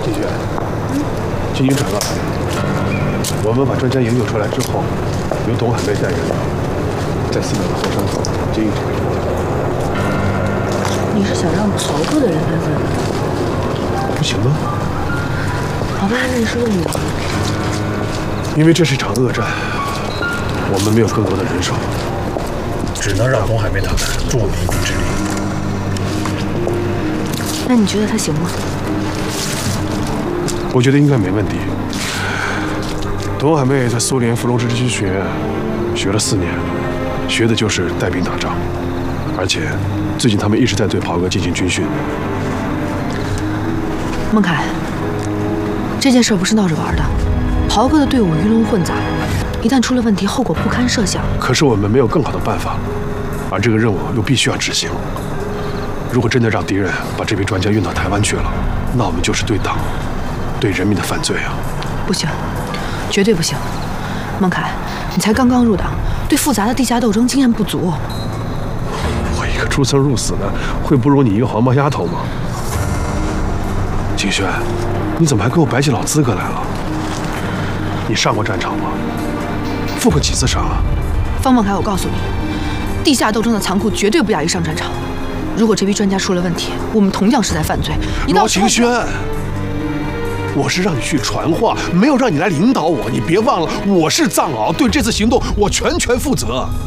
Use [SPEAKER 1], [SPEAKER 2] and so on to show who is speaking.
[SPEAKER 1] 金轩，请你转告他，我们把专家营救出来之后，由董海妹带人在400的后山口接应这个人。
[SPEAKER 2] 你是想让逃课的人来问？
[SPEAKER 1] 不行吗？
[SPEAKER 2] 好吧，那你说个理由。
[SPEAKER 1] 因为这是一场恶战，我们没有更多的人手，
[SPEAKER 3] 只能让董海妹他们助我们一臂之力。
[SPEAKER 2] 那你觉得他行吗？
[SPEAKER 1] 我觉得应该没问题。董海妹在苏联伏龙直军学院学了4年，学的就是带兵打仗，而且最近他们一直在对袍哥进行军训。
[SPEAKER 2] 孟凯，这件事不是闹着玩的。袍哥的队伍鱼龙混杂，一旦出了问题，后果不堪设想。
[SPEAKER 1] 可是我们没有更好的办法，而这个任务又必须要执行。如果真的让敌人把这批专家运到台湾去了，那我们就是对党、对人民的犯罪啊！
[SPEAKER 2] 不行，绝对不行。孟凯，你才刚刚入党，对复杂的地下斗争经验不足。
[SPEAKER 1] 我一个出生入死的，会不如你一个黄毛丫头吗？景轩，你怎么还给我摆起老资格来了？你上过战场吗？负过几次伤啊？
[SPEAKER 2] 方孟凯，我告诉你，地下斗争的残酷绝对不亚于上战场。如果这批专家出了问题，我们同样是在犯罪。
[SPEAKER 1] 罗晴轩，我是让你去传话，没有让你来领导我。你别忘了，我是藏獒，对这次行动我全权负责。